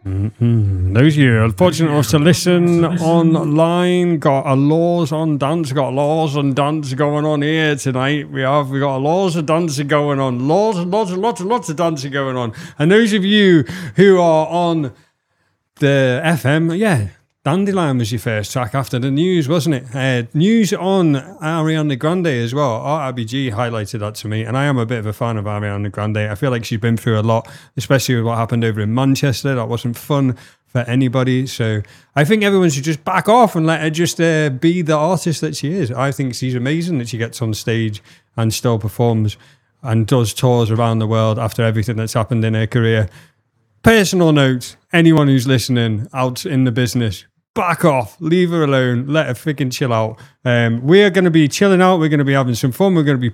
Those of you fortunate enough to listen online, got a laws on dance going on here tonight. We got a laws of dancing going on, lots of dancing going on. And those of you who are on the FM, Dandelion was your first track after the news, wasn't it? News on Ariana Grande as well. RBG highlighted that to me, and I am a bit of a fan of Ariana Grande. I feel like she's been through a lot, especially with what happened over in Manchester. That wasn't fun for anybody. So I think everyone should just back off and let her just be the artist that she is. I think she's amazing that she gets on stage and still performs and does tours around the world after everything that's happened in her career. Personal note, anyone who's listening out in the business, back off, leave her alone, let her freaking chill out. We're going to be chilling out, we're going to be having some fun, we're going to be